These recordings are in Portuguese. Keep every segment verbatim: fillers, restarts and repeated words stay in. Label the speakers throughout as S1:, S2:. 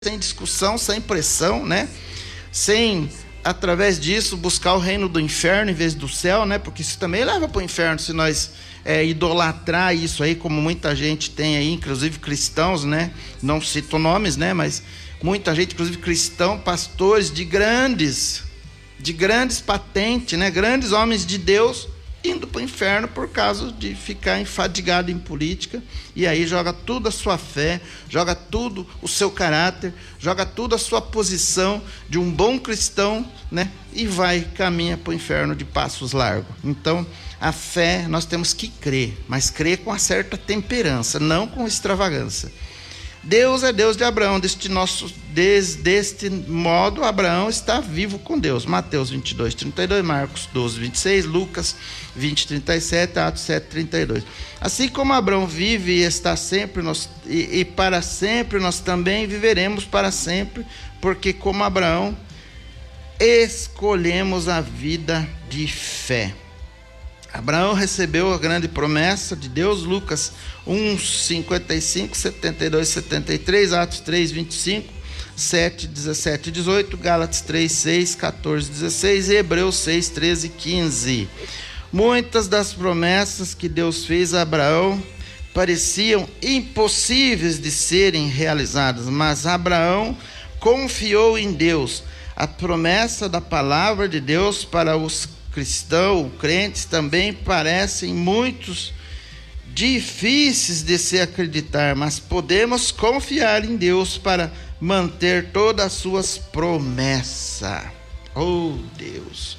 S1: sem discussão, sem pressão, né? Sem, através disso, buscar o reino do inferno em vez do céu, né? Porque isso também leva para o inferno se nós é, idolatrar isso aí, como muita gente tem aí, inclusive cristãos, né? Não cito nomes, né? Mas muita gente, inclusive cristão, pastores de grandes, de grandes patentes, né? Grandes homens de Deus, indo para o inferno por causa de ficar enfadigado em política, e aí joga tudo a sua fé, joga tudo o seu caráter, joga tudo a sua posição de um bom cristão, né? E vai, caminha para o inferno de passos largos. Então, a fé, nós temos que crer, mas crer com uma certa temperança, não com extravagância. Deus é Deus de Abraão, deste, nosso, des, deste modo Abraão está vivo com Deus. Mateus vinte e dois, trinta e dois, Marcos doze, vinte e seis, Lucas vinte, trinta e sete, Atos sete, trinta e dois. Assim como Abraão vive e está sempre, nós, e, e para sempre, nós também viveremos para sempre, porque como Abraão, escolhemos a vida de fé. Abraão recebeu a grande promessa de Deus, Lucas um, cinquenta e cinco, setenta e dois, setenta e três, Atos três, vinte e cinco, sete, dezessete e dezoito, Gálatas três, seis, quatorze, dezesseis e Hebreus seis, treze e quinze. Muitas das promessas que Deus fez a Abraão pareciam impossíveis de serem realizadas, mas Abraão confiou em Deus. A promessa da palavra de Deus para os cristãos, crentes, também parecem muitos difíceis de se acreditar, mas podemos confiar em Deus para manter todas as suas promessas. Oh Deus!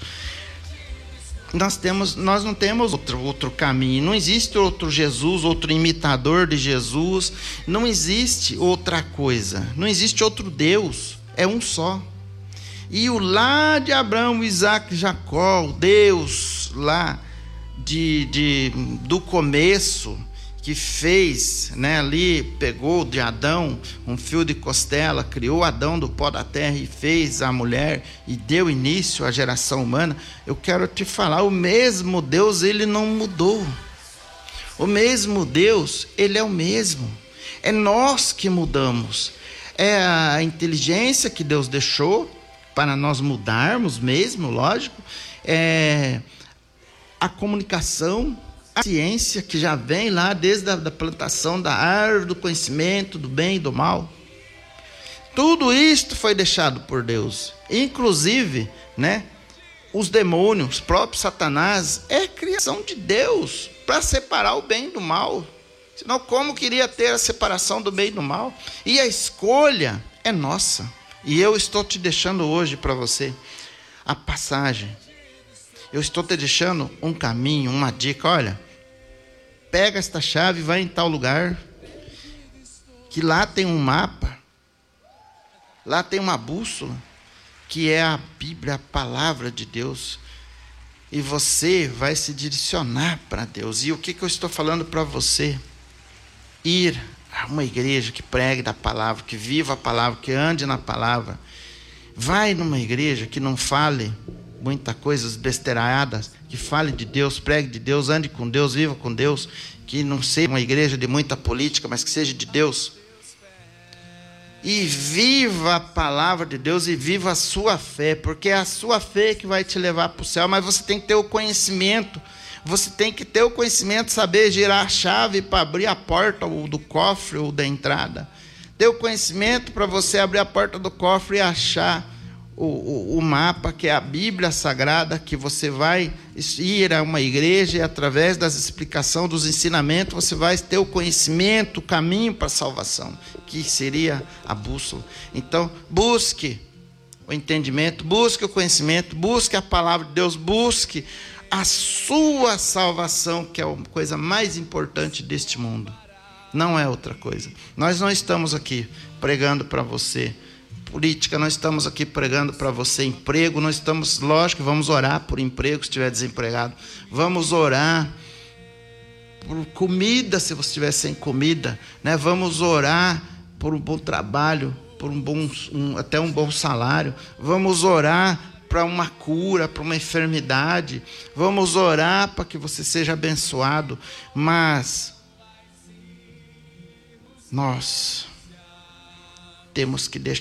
S1: Nós, temos, nós não temos outro, outro caminho, não existe outro Jesus, outro imitador de Jesus, não existe outra coisa, não existe outro Deus, é um só. E o lá de Abraão, Isaac e Jacó, o Deus lá de, de, do começo, que fez, né, ali, pegou de Adão um fio de costela, criou Adão do pó da terra e fez a mulher e deu início à geração humana. Eu quero te falar, o mesmo Deus, ele não mudou. O mesmo Deus, ele é o mesmo. É nós que mudamos. É a inteligência que Deus deixou para nós mudarmos mesmo, lógico, é a comunicação, a ciência que já vem lá desde a da plantação da árvore do conhecimento do bem e do mal. Tudo isto foi deixado por Deus, inclusive, né, os demônios, o próprio Satanás, é criação de Deus para separar o bem do mal. Senão, como queria ter a separação do bem e do mal? E a escolha é nossa. E eu estou te deixando hoje para você a passagem. Eu estou te deixando um caminho, uma dica. Olha, pega esta chave e vai em tal lugar, que lá tem um mapa, lá tem uma bússola, que é a Bíblia, a palavra de Deus. E você vai se direcionar para Deus. E o que, que eu estou falando para você? Ir a uma igreja que pregue da palavra, que viva a palavra, que ande na palavra. Vai numa igreja que não fale muitas coisas besteiradas, que fale de Deus, pregue de Deus, ande com Deus, viva com Deus, que não seja uma igreja de muita política, mas que seja de Deus. E viva a palavra de Deus e viva a sua fé, porque é a sua fé que vai te levar para o céu, mas você tem que ter o conhecimento. Você tem que ter o conhecimento, saber girar a chave para abrir a porta ou do cofre ou da entrada. Ter o conhecimento para você abrir a porta do cofre e achar o, o, o mapa, que é a Bíblia Sagrada, que você vai ir a uma igreja e através das explicações, dos ensinamentos, você vai ter o conhecimento, o caminho para a salvação, que seria a bússola. Então, busque o entendimento, busque o conhecimento, busque a palavra de Deus, busque a sua salvação, que é a coisa mais importante deste mundo. Não é outra coisa. Nós não estamos aqui pregando para você política, nós estamos aqui pregando para você emprego, nós estamos, lógico, vamos orar por emprego se estiver desempregado, vamos orar por comida se você estiver sem comida, né? Vamos orar por um bom trabalho, por um bom, um, até um bom salário, vamos orar para uma cura, para uma enfermidade, vamos orar para que você seja abençoado, mas nós temos que deixar